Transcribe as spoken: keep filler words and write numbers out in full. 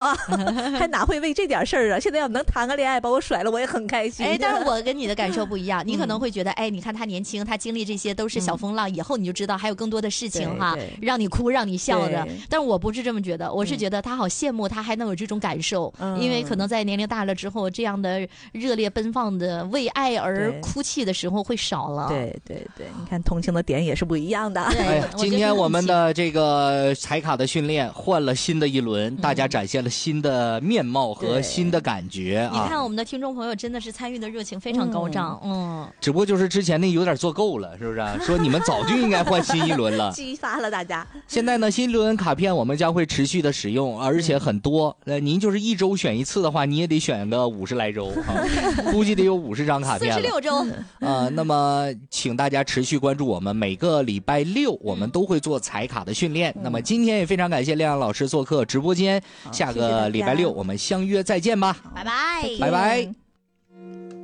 啊，还哪会为这点事儿啊？现在要能谈个恋爱把我甩了，我也很开心。 哎，但是我跟你的感受不一样，你可能会觉得，哎，你看他年轻，他经历这些都是小风浪，以后你就知道还有更多的事情哈，让你哭让你笑的。但是我不是这么觉得，我是觉得他好羡慕他还能有这种感受，因为可能在年龄大了之后，这样的热烈奔放的为爱而哭泣的时候会少了。 对对对，你看同情的点也是不一样的。 哎，今天我们的这个彩卡的训练换了新的一轮，大家展现了新的面貌和新的感觉啊！ 你看我们的听众朋友真的是参与的热情非常高涨，嗯， 嗯只不过就是之前那有点做够了，是不是、啊？说你们早就应该换新一轮了， 激发了大家。 现在呢，新一轮卡片我们将会持续的使用，而且很多。呃，您就是一周选一次的话，你也得选个五十来周啊，估计得有五十张卡片了， 四十六周。 呃，那么请大家持续关注我们，每个礼拜六我们都会做彩卡的训练。嗯、那么今天也非常感谢亮亮老师做客直播间，下个礼拜六我们相约再见吧， 拜拜， 拜拜。